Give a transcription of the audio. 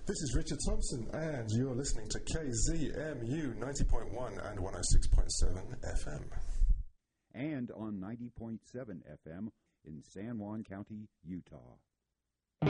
This is Richard Thompson, and you're listening to KZMU 90.1 and 106.7 FM. And on 90.7 FM in San Juan County, Utah.